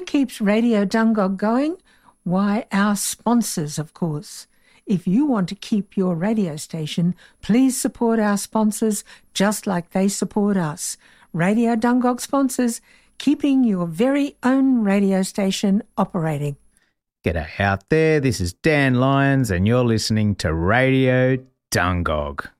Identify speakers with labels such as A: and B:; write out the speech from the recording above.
A: keeps Radio Dungog going? Why, our sponsors, of course. If you want to keep your radio station, please support our sponsors just like they support us. Radio Dungog sponsors, keeping your very own radio station operating.
B: G'day out there, this is Dan Lyons and you're listening to Radio Dungog.